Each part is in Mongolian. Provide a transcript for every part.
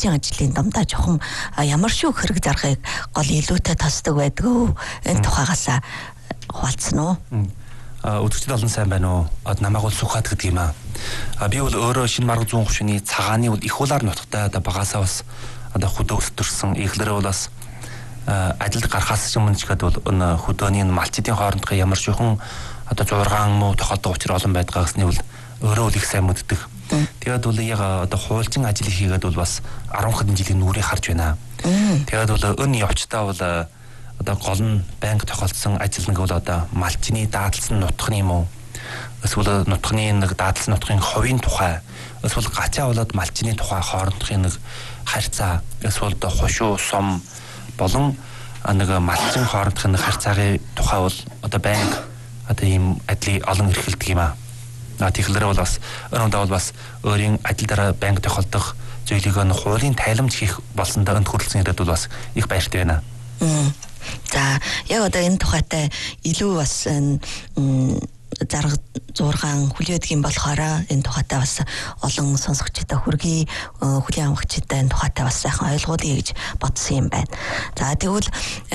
хуульчийн ажлын дамдаа жоохон ямар шүү хэрэг зархыг гол илүүтэй тасдаг байдгүй энэ тухайгаас хуваалцсан уу? Өдөртөл олон сайн байна уу? Намайг бол Сүхбаат гэдэг юм аа. Би бол өөрөө шинэ марга 130-ны цагааны бол их улаар нутагтай багасаа бас хөдөө өсдөрсөн. Эхлээрээ бол бас ажилд гарахаас өмнө ч гэдэг бол хөдөөний малчидын хоорондох ямар шихэн 6 муу тохиолдох учир олон байдгаа гэсний бол өөрөө л их сайн мэддэг. Тэгээд бол яг хуульчин ажил хийгээд бол бас 10 хэдэн жилийн нүрийг харж байна. Тэгээд бол өн явцдаа бол гол нь банк тохиолдсон ажил нэг бол малчны дааталсан нутгын юм уу? Эсвэл нутгын нэг дааталсан нутгын хувийн тухай, эсвэл гачаа болоод малчны тухай хоорондохын нэг харьцаа, эсвэл хошуу сум болон нэг малчин хоорондохын харьцаагийн тухай бол банк ийм ажлыг олон эрхэлдэг юм аа. Тэгэхээр бол бас өнөөдөр бол бас өөрийн ажил дараа банк тохиолдох зүйлийг хуулийн тайламж хийх болсондоо энд хүрэлцэн ирээд бол бас их баяртай байна. За яг энэ тухайтай илүү бас зарга зургаан хүлээдэг юм болохоор энэ тухайтай бас олон сонсогчтой хүргэе, хүлийн авахчтай энэ тухайтай бас сайхан ойлгуулъя гэж бодсон юм байна. За тэгвэл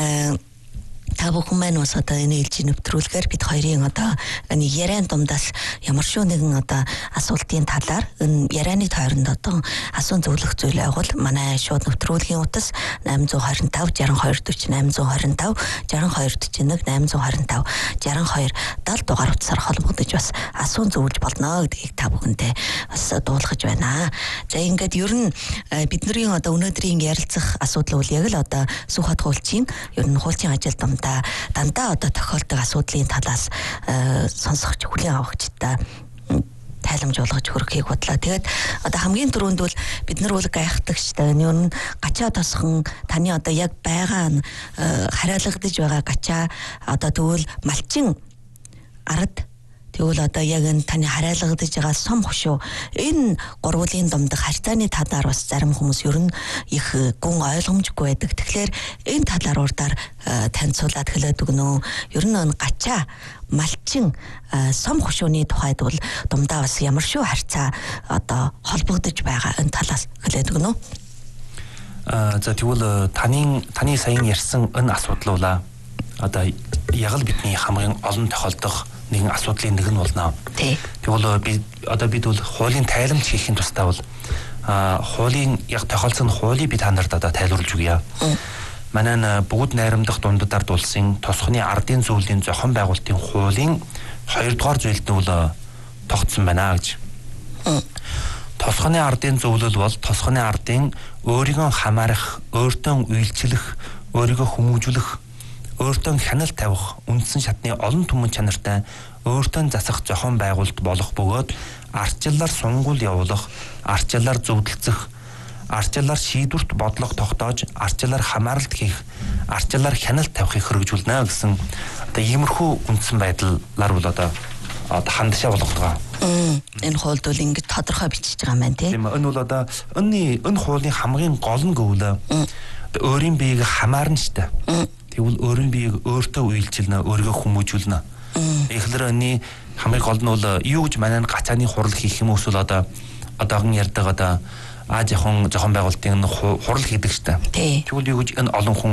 та бүхэн маань бас энэ ээлжийн нэвтрүүлгээр бид хоёрын энэ яриан дундаас ямар шүү нэгэн асуултын талаар энэ ярианы тойронд асуун зөвлөх зүйл байгуул манай шууд нэвтрүүлгийн утас 825 62 40 825 62 41 825 62 70 дугаар утсаар холбогдож бас асуун зөвлөж болно гэдгийг та бүхэндээ бас дуулгаж байна. За ингээд ер нь бидний өнөөдрийн ярилцах асуудал бол яг л Сүхбаат хуульчийн ер нь хуульчийн ажил дандаа тохиолдог асуудлын талаас сонсогч хүлээн авахчтай тайламж болгож хөрөхийг бодлоо. Тэгээд хамгийн түрүүнд бол бид нар бол гайхдагчтай ер нь гачаа тосхон таны яг байгаа хараалгадж байгаа гачаа тэгвэл малчин ард тэгвэл яг энэ таны хараалгадж байгаа сум хошуу энэ гурвуулын домдох харьцааны талаар бас зарим хүмүүс ер нь их гүн ойлгомжгүй байдаг. Тэгэхээр энэ талаар урдаар танилцуулаад хэлээд өгнө. Ер нь гачаа малчин сум хошууны тухайд бол дундаа бас ямар шүү харьцаа холбогдож байгаа энэ талаас хэлээд өгнө. За тэгвэл таны саяхан ярьсан энэ асуудал бол яг л бидний хамгийн олон тохиолдох нэгэн асуудлын нэг нь болно. Тэгвэл бид бол хуулийн тайламж хийхин тусдаа бол хуулийн яг тохиолдсон хуулийг бид та нарт тайлбарлаж өгье. Манай бүгд найрамдах дундадаар дулсан тосхны ардын зөвлөлийн зохион байгуулалтын хуулийн 2 дугаар зүйлд нь бол тогтсон байна гэж. Тосхны ардын зөвлөл бол тосхны ардын өөрийгөө хамаарах, өөртөө үйлчлэх, өөрийгөө хүмүүжүүлэх, өөртөө хяналт тавих үндсэн шатны олон түмэн чанартай өөртөө засах зохион байгуулалт болох бөгөөд арчлалаар сунгуул явуулах, арчлалаар зөвдөлцөх, арчлалаар шийдвэрт бодлого тогтоож, арчлалаар хамааралт хийх, арчлалаар хяналт тавихыг хэрэгжүүлнэ гэсэн иймэрхүү үндсэн байдлаар бол хандшаа болгодог. Энэ хуульд бол ингэж тодорхой бичиж байгаа юм байна тийм. Энэ бол энэ хуулийн хамгийн гол нь гэвэл өөрийн биеийг хамаарна штэ. Тэгвэл өөрийн биеийг өөртөө үйлчилнэ, өөрийгөө хүмүүжүүлнэ. Эхлэр энэ хамгийн гол нь бол юу гэж манай гачааны хурал хийх юм эсвэл одоогийн ярьдаг зохион байгуулалтын хурал хийдэг штэ. Тэгвэл юу гэж энэ олон хүн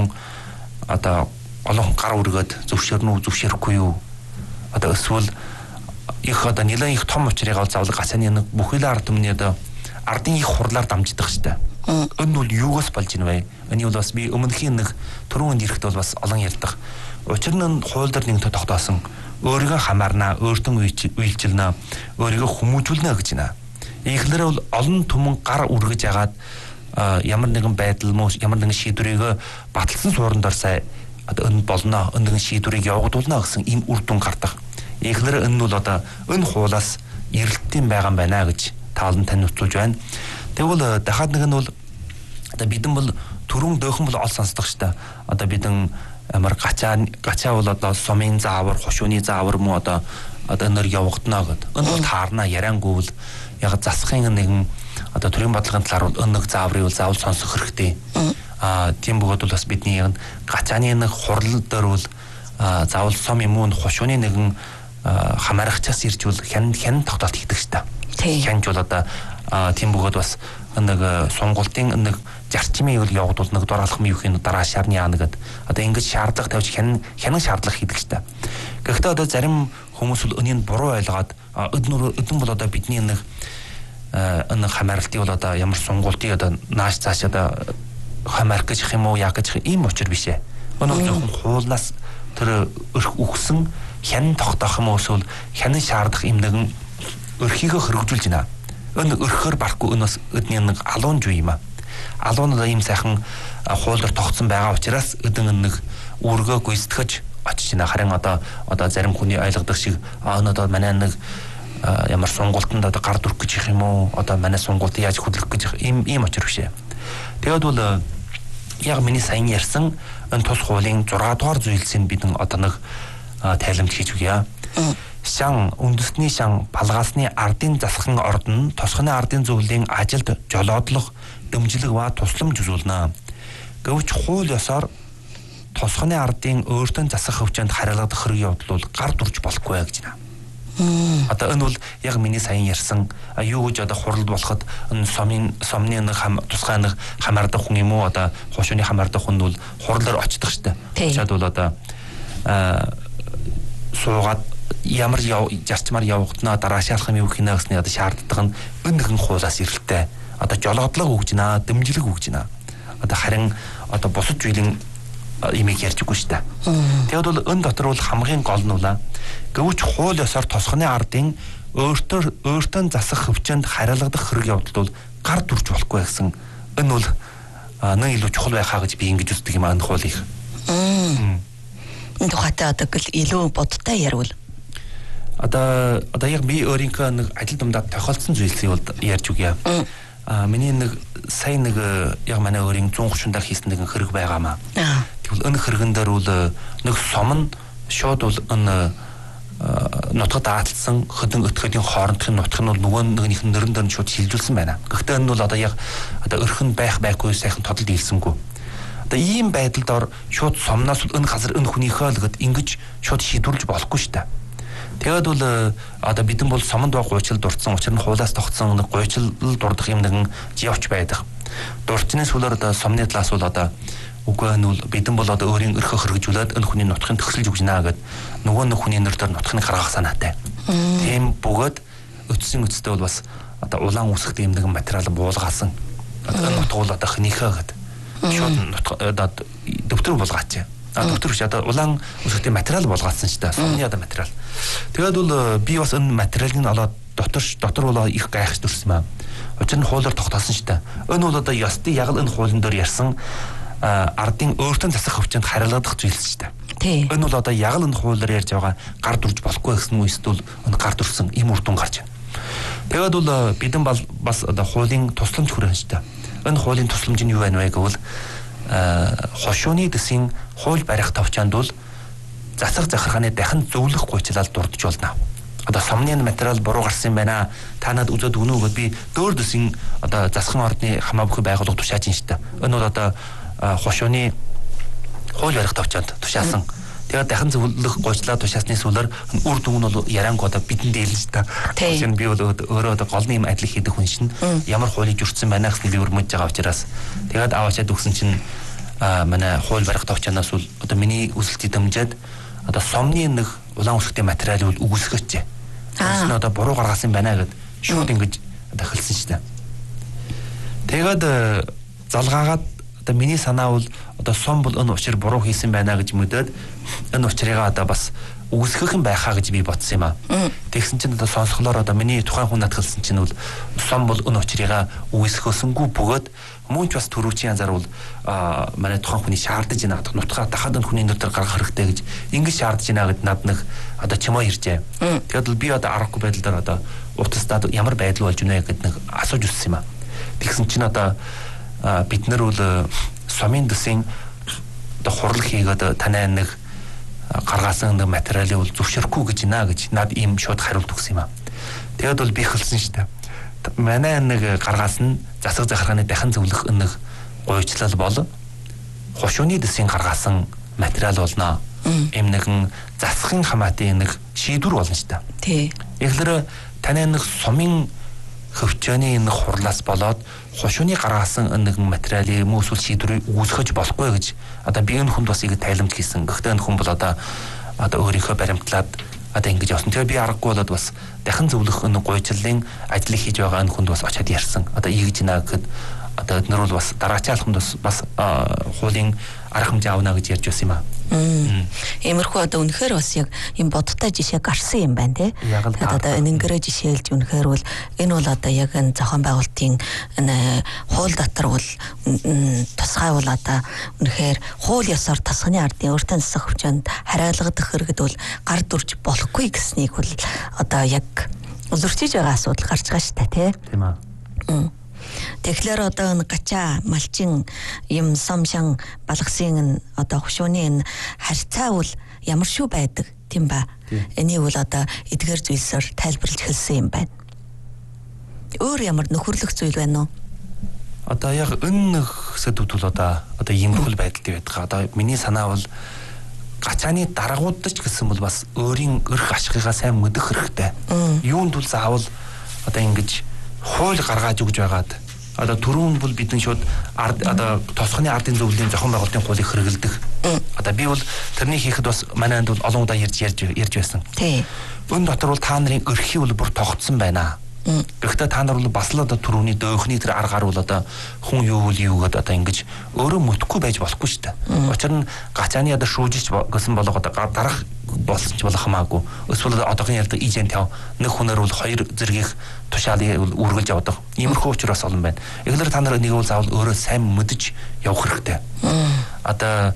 гар үргээд зөвшөөрнө үү, зөвшөөрөхгүй юу? Эсвэл их нэлээд их том учрыг заавал гачааны нэг бүхэл ард түмний ардын их хурлаар дамждаг штэ. Энэ бол юугаас болж ийн вэ? Энэ бол бас би өмнөхийн нэг түрүүнд ирэхэд бол бас олон ярьдаг. Учир нь хууль дээр нэг тогтоосон өөрийгөө хамаарна, өөртөө үйлчилнэ, өөрийгөө хүмүүжүүлнэ гэж байна. Эхлээрээ бол олон түмэн гар үргэж ягаад ямар нэгэн байдал муу ямар нэгэн шийдвэрийг баталсан суурандаар энэ болно, энэ нэгэн шийдвэрийг явагдуулна гэсэн ийм үр дүн гардаг. Эхлээрээ энэ бол энэ хуулаас эрэлтийн байгаа юм байна гэж таалан таниуцуулж байна. Тэгвэл дахиад нэг нь бол бидэн бол түрүүн дөөхөн бол ол сонсдог штэ. Бидэн амар гачаа бол сумын заавар, хошууны заавар муу нөр явагдана гэд. Энэ бол таарна яриангүй бол яг засахын нэгэн төрийн бодлогын талаар бол нэг зааврыг бол заавал сонсох хэрэгтэй. Тийм бөгөөд бол бас бидний яг гачааны нэг хурал дээр бол заавал сум юм уу хошууны нэгэн хамаарахчаас ирж бол хян тогтоолт хийдэг штэ. Хянж бол тийм бөгөөд бас нэг сонгуултын нэг зарчмыг явуулдаг нэг дураалах юм юу хин дараа шаарны яа нэгэд одоо ингэж шаардлага тавьж хянан шаардлага хийдэг штэ. Гэхдээ одоо зарим хүмүүс бол өнийг буруу ойлгоод өдөн бол одоо бидний нэг хамааралтыг бол одоо ямар сонгуултыг одоо нааш цааш одоо хамаарах гэж юм уу яа гэж ийм учир биш ээ. Өнөө зөвхөн хуулнаас тэр өгсөн хянан тогтоох юм уу эсвэл хянан шаардах юм нэгэн өрхийгөө хөргөжүүлж байна. Өн өрхөөр барахгүй өнөөс өдний нэг алуун жуу юм аа. Алуун ийм сайхан хуулиар тогтсон байгаа учраас өдөн нэг үүргөө гүйцэтгэж очиж байна. Харин одоо зарим хүний ойлгодог шиг одоо манай нэг ямар сонгуультанд одоо гар дүрх гэж юм уу одоо манай сонгуультыг яаж хөдлөх гэж ийм очир бишээ. Тэгээд бол яг миний сайн ярьсан энэ тус хуулийн 6 дугаар зүйлсийг бид одоо нэг тайлбарт хийж өгье. Шан үндэсний шан балгаасны ардын засахын ордон тосхны ардын зөвлөлийн ажилд жолоодлох дэмжлэг ба тусламж үзүүлнэ. Гэвч хууль ёсоор тосхны ардын өөртөө засах хөвчөнд харилцах хэрэг явдал бол гар дүрж болохгүй гэж байна. Одоо энэ бол яг миний сайн ярьсан юу гэж одоо хуралд болоход энэ сомны нэг тусгай нэг хамаардаг хүн юм уу одоо хошууны хамаардаг хүн бол хурлаар очдог штэ. Очоод бол одоо суугаад ямар зарчмаар явагдана дараашаалах юм юу хийнэ гэсний одоо шаарддаг нь нэгэн хуулаас ирэлттэй. Одоо жолоодлого өгж байна, дэмжлэг өгж байна. Одоо харин одоо бусад зүйлийн имийг ярьжгүй штэ. Тэгэд бол энэ дотор бол хамгийн гол нь ула гэвч хууль ёсоор тосхны ардын өөртөө засах хөвчөнд харилцах хэрэг явдал бол гар дүрж болохгүй гэсэн энэ бол нэг илүү чухал байхаа гэж би ингэж үздэг юм аа энэ хуулийг. Энэ тухайтай одоо илүү бодтой ярил. Одоо яг би өөрийнхөө нэг ажил думдаад тохиолдсон зүйлсийг бол ярьж өгье. Миний нэг сайн нэг яг манай өөрийн 130 дахь хийсэн нэгэн хэрэг байгаамаа. Тэгвэл энэ хэрэгэн дээр бол нэг сом нь шууд бол энэ нутгад ааталсан хөдөн өтгөдийн хоорондын нутг нь бол нөгөө нэгнийх нь нэрэн дээр нь шууд шилжүүлсэн байна. Гэхдээ энэ бол одоо яг өрхөн байхгүй сайхан тодол дийлсэнгүй. Одоо ийм байдалд ор шууд сомноос энэ газар энэ хүнийхөө л гэд ингэж шууд шийдвэрлэж болохгүй шүү дээ. Тэгээд бол одоо бидэн бол сомонд баг гуйчил дурдсан учир нь хуулиас тогтсон нэг гуйчил дурдах юм нэгэн явж байдаг. Дурчны сүлээр одоо сомны талаас бол одоо үгүй нь бол бидэн бол одоо өөрийн өрхөө хөргөжүүлээд энэ хүний нутхыг төгсөлж өгнө гэд нөгөө нэг хүний нэр дээр нутхыг гаргах санаатай. Тийм бөгөөд өцсөн өцтэй бол бас одоо улаан үсгт юм нэгэн материал буулгаасан. Одоо нутг бол одоо хнийхээ гэд шууд одоо дэвтэр болгаач. Дэвтэр биш одоо улаан үсгтийн материал болгоодсон шүү дээ. Сумны одоо материал. Тэгээд бол би бас энэ материалыг олоод дотор бол их гайхаж дүрсэн маа. Учир нь хуулиар тогтоосон шүү дээ. Энэ бол одоо ёстой яг л энэ хуулийн дээр ярьсан ардын өөртөө засах хөвчөнд харилцах зүйлс шүү дээ. Энэ бол одоо яг л энэ хуулиар ярьж байгаа гар дүрж болохгүй гэсэн үг эсвэл энэ гар дүрсэн им үр дүн гарч байна. Тэгээд бол бидэн бас одоо хуулийн тусламж хүрэн шүү дээ. Энэ хуулийн тусламж нь юу байна вэ гэвэл хошууны дэсийн хууль барих товчоонд бол засах захиргааны дахин зөвлөх гуйчлал дурдж болно. Одоо сомны материал буруу гарсан байна. Та надад үзээд өгнө үү гэд би дөөр дэсийн одоо засахын ордны хамаа бүхий байгууллага тушааж ин штэ. Энэ бол одоо хошууны хууль барих товчоонд тушаасан. Тэгээд дахин зөвлөх гуйчлал тушаасны сүлээр үр дүн нь бол ярианг одоо бидэнд дээлж та. Жишээ нь би бол өөрөө одоо голны юм ажил хийдэг хүн шин ямар хуулийг жүрцсэн байна гэсний би өрмөж байгаа учраас тэгээд аваачаад өгсөн чинь манай хууль барих товчоноос бол одоо миний үсэлтийг дэмжиж одоо сомны нэг улаан үсгтийн материалыг үгүйсгэж. Тэрс нь одоо буруу гаргасан байна гэд шууд ингэж одоо хэлсэн шүү дээ. Тэгээд залгаагаад одоо миний санаа бол одоо сом бол энэ учир буруу хийсэн байна гэж мэдээд энэ учрыг одоо бас үгүйсгэх юм байхаа гэж би бодсон юм аа. Тэгсэн чинь одоо сонсголоор одоо миний тухайн хүн надад хэлсэн чинь бол сом бол энэ учрыг үгүйсгэсэнгүй бөгөөд мөн ч бас төрүүчийн янзаар бол манай тухайн хүний шаардаж байна. Нутгаа дахад энэ хүний нэр дээр гаргах хэрэгтэй гэж ингэж шаардаж байна гэд над нэг одоо чимээ иржээ. Тэгээд би одоо аргагүй байдал дээр одоо утастаа ямар байдал болж байна гэд нэг асууж үзсэн юм аа. Тэгсэн чинь одоо бид нар бол сомын дэсийн одоо хурал хийгээд танай нэг гаргасан нэг материалыг бол зөвшөөрөхгүй гэж байна гэж над ийм шууд хариулт өгсөн юм аа. Тэгээд бол би хэлсэн шүү дээ. Манай нэг гаргасан засаг захиргааны дахин зөвлөх нэг гуйчлал бол хошууны дэсийн гаргасан материал болно. Ийм нэгэн засахын хамаатын нэг шийдвэр болно шүү дээ. Тий. Эхлээд танай нэг сумын хөвчөөний энэ хурлаас болоод хошууны гаргасан нэгэн материалын юм уу эсвэл шийдвэрийг үүсгэж болохгүй гэж одоо би энэ хүнд бас ингэ тайлбарт хийсэн. Гэхдээ энэ хүн бол одоо өөрийнхөө баримтлаад одоо ингэж явсан. Тэгээ би аргагүй болоод бас дахин зөвлөх энэ гуйчлалын ажлыг хийж байгаа энэ хүнд бас очиад ярьсан. Одоо ийгэж наа гэхэд одоо эднэр бол бас дараачийн алхамд бас хуулийн арга хэмжээ авна гэж ярьж байсан юм аа. Иймэрхүү одоо үнэхээр бас яг юм бодтой жишээ гарсан юм байна тий. Одоо энэнгэрэ жишээлж үнэхээр бол энэ бол одоо яг энэ зохион байгуулалтын энэ хууль дотор бол тусгай бол одоо үнэхээр хууль ёсоор тасганы ардын өөртөө засах хөвчөнд хариалгадах хэрэгэд бол гар дүрж болохгүй гэснийг бол одоо яг зөрчиж байгаа асуудал гарч байгаа шүү дээ тий. Тийм аа. Тэгэхээр одоо энэ гачаа малчин юм самшан балгасын одоо хушууны энэ харьцаа бол ямар шүү байдаг тийм ба. Энийг бол одоо эдгээр зүйлсээр тайлбарлаж хэлсэн юм байна. Өөр ямар нөхөрлөх зүйл байна уу? Одоо яг энэ сэдвүүд бол одоо иймэрхүү байдалтай байдаг. Одоо миний санаа бол гачааны даргуудч гэсэн бол бас өөрийн өрх ашигыгаа сайн мэдэх хэрэгтэй. Юунд бол заавал одоо ингэж хууль гаргаж өгж байгаад одоо түрүүн бол бидний шууд одоо тосхны ардын зөвлөлийн зохион байгуулалтын хуулийг хэрэгэлдэг. Одоо би бол тэрний хийхэд бас манайд бол олон удаа ярьж байсан. Тий. Өн дотор бол та нарын өрхий бол бүр тогтсон байна. Гэхдээ та нар бол бас л одоо түрүүний дөөхний тэр аргаар бол одоо хүн юу гэд одоо ингэж өөрөө мөтөхгүй байж болохгүй шүү дээ. Учир нь гачааны одоо шүүжиж гэсэн болго одоо дарах болсон ч болох хамаагүй. Эсвэл одоогийн ярьдаг ижен тав нэг хүнээр бол хоёр зэргийг тушаалыг үргэлж явдаг. Иймэрхүү учраас олон байна. Эхлээд та нар энийг бол заавал өөрөө сайн мэдэж явах хэрэгтэй. Одоо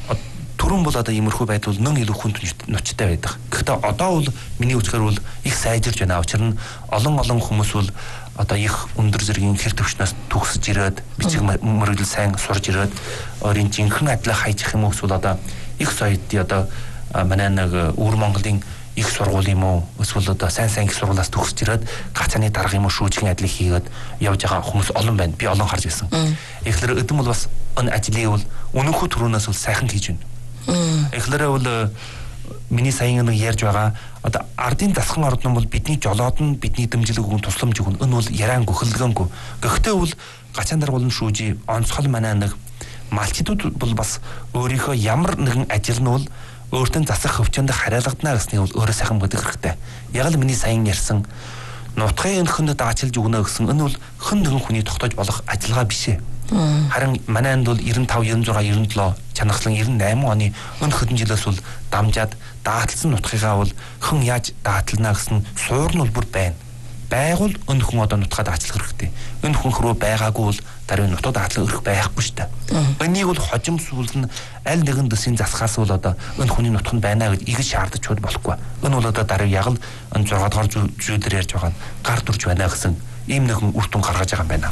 түрүүн бол одоо иймэрхүү байдал нэн илүү хүнд ночтой байдаг. Гэхдээ одоо бол миний үзэхээр бол их сайжирж байна. Учир нь олон хүмүүс бол одоо их өндөр зэргийн хэр төвчнөөс төгсөж ирээд бичиг мөрөглөл сайн сурж ирээд өөрийн жинхэнэ адилаа хайчих юм уу эсвэл одоо их соёдын одоо манай нэг Өвөр Монголын их сургууль юм уу эсвэл одоо сайн их сургуулиас төгсөж ирээд гацааны дарга юм уу шүүжгийн ажлыг хийгээд явж байгаа хүмүүс олон байна. Би олон харж байсан. Эхлээд эдэн бол бас энэ ажлыг бол өнөөхөө түрүүнээс бол сайхан хийж байна. Эхлээрээ бол миний саяхан нэг ярьж байгаа одоо ардын засхан ордон бол бидний жолоод нь бидний дэмжлэг өгөн тусламж өгөн энэ бол яриан гөхөлгөнгүй. Гэхдээ бол гачаан дарга болон шүүжи онцгой манай нэг малчдууд бол бас өөрийнхөө ямар нэгэн ажил нь бол өөртөө засах хөвчөнд хариалгадана гэснийг бол өөрөө сайхан мэдэх хэрэгтэй. Яг л миний саяхан ярьсан нутгийн хүнд даачилж өгнө гэсэн энэ бол хэн нэгэн хүний тогтоож болох ажиллагаа биш ээ. Харин манайд бол 95, 96, 97 чанархлан 98 оны өн хэдэн жилээс бол дамжаад дааталсан нутгийнхаа бол хэн яаж даатална гэсэн суур нь бол бүр байна. Байгуул өн хүн одоо нутгаа даачлах хэрэгтэй. Өн хүн рүү байгаагүй бол даруй нутгаа даатлах өрх байхгүй шүү дээ. Энийг бол хожим сүүлэн аль нэгэн дэсийн засгаас бол одоо өн хүний нутг нь байна гэж игэж шаардаж чууд болохгүй. Энэ бол одоо даруй яг л энэ 6 дугаар зүйлээр ярьж байгаа нь гар дүрж байна гэсэн ийм нэгэн үр дүн гаргаж байгаа юм байна.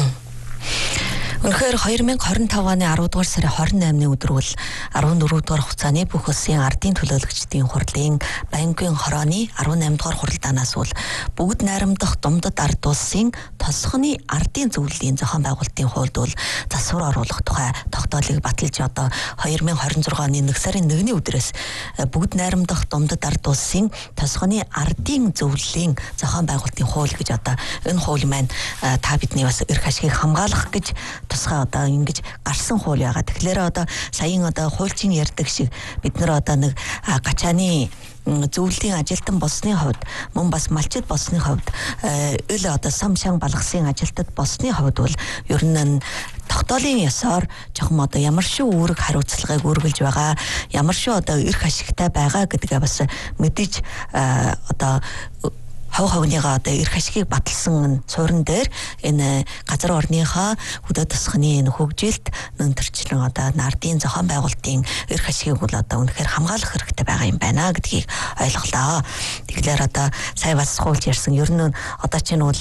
Үнэхээр 2025 оны 10 дугаар сарын 28-ны өдөр бол 14 дугаар хугацааны бүх улсын ардын төлөөлөгчдийн хурлын байнгын хорооны 18 дугаар хуралдаанаас бол бүгд найрамдах Думдад ард улсын тосхны ардын зөвлөлийн зохион байгуулалтын хуульд бол засвар оруулах тухай тогтоолыг баталж одоо 2026 оны 1 сарын 1-ний өдрөөс бүгд найрамдах Думдад ард улсын тосхны ардын зөвлөлийн зохион байгуулалтын хууль гэж одоо энэ хууль маань та бидний бас эрх ашигыг хамгаалах гэж тусгай одоо ингэж гарсан хууль байгаа. Тэгэхээр одоо саяын одоо хуульчин ярьдаг шиг бид нар одоо нэг гачааны зөвлөлийн ажилтан болсны хувьд мөн бас малчид болсны хувьд ил одоо самшан балгасын ажилтад болсны хувьд бол ер нь тогтоолын ёсоор жоохон одоо ямар шүү үүрэг хариуцлагыг үргэлж байгаа, ямар шүү одоо эрх ашигтай байгаа гэдгээ бас мэдэж одоо хавныгаа одоо эрх ашигыг баталсан суурин дээр энэ газар орныхоо хөдөө тосхны энэ хөгжилт нөнтөрчлөн одоо ардын зохион байгуулалтын эрх ашигыг бол одоо үнэхээр хамгаалах хэрэгтэй байгаа юм байна гэдгийг ойлголоо. Тэгэхээр одоо сая бас хуулж ярьсан ер нь одоо чинь бол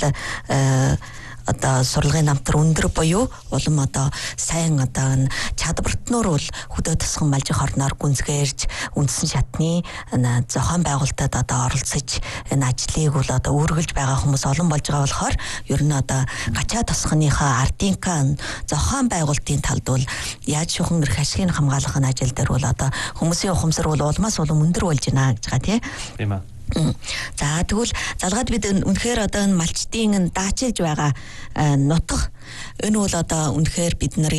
одоо сурлагын намтар өндөр буюу улам одоо сайн одоо чадвартнуур бол хөдөө тосгон малжих орноор гүнзгээрж үндсэн шатны зохион байгуулалтад одоо оролцож энэ ажлыг бол одоо үргэлж байгаа хүмүүс олон болж байгаа болохоор ер нь одоо гачаа тосгоныхаа ардынхаа зохион байгуулалтын талд бол яаж шухан эрх ашигыг хамгаалах ажил дээр бол одоо хүмүүсийн ухамсар бол улмаас улам өндөр болж байна гэж байгаа тийм аа. За тэгвэл залгаад бид үнэхээр одоо энэ малчдын даачилж байгаа нутаг энэ бол одоо үнэхээр бид нарын